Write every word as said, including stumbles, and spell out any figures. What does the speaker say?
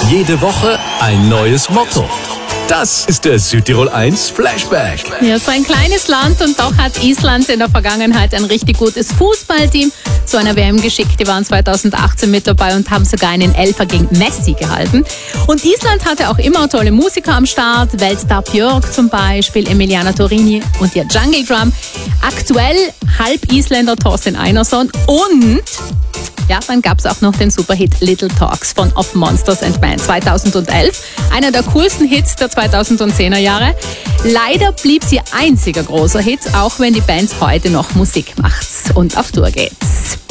Jede Woche ein neues Motto. Das ist der Südtirol eins Flashback. Ja, so ein kleines Land und doch hat Island in der Vergangenheit ein richtig gutes Fußballteam zu einer W M geschickt. Die waren zweitausendachtzehn mit dabei und haben sogar einen Elfer gegen Messi gehalten. Und Island hatte auch immer tolle Musiker am Start. Weltstar Björk zum Beispiel, Emiliana Torini und ihr Jungle Drum. Aktuell Halb-Isländer Thorsten Einarsson und... ja, dann gab es auch noch den Superhit Little Talks von Of Monsters and Men zweitausendelf. Einer der coolsten Hits der zweitausendzehner Jahre. Leider blieb sie einziger großer Hit, auch wenn die Band heute noch Musik macht und auf Tour geht.